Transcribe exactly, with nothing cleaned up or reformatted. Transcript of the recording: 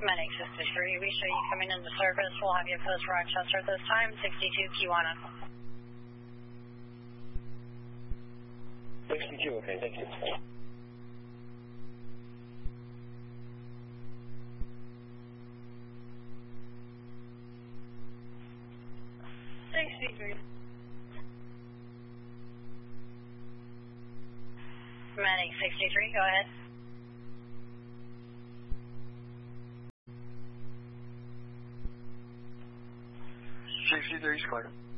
Medic sixty-three, we show you coming into service. We'll have you post Rochester at this time, sixty-two Kiwana. sixty-two, okay, thank you. sixty-three. Medic sixty-three, go ahead. sixty-three is clear.